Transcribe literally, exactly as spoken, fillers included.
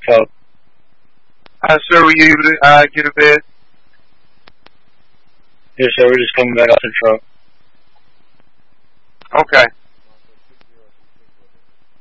truck. Uh, sir, were you able to uh, get a bid? Yes, sir. We're just coming back off the truck. Okay.